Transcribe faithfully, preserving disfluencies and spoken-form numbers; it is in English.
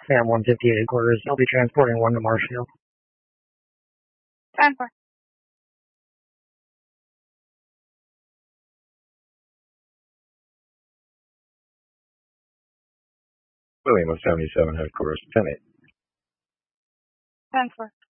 Sam one fifty-eight quarters. I'll be transporting one to Marshfield. ten four. William of seventy-seven headquarters, ten eight. ten four.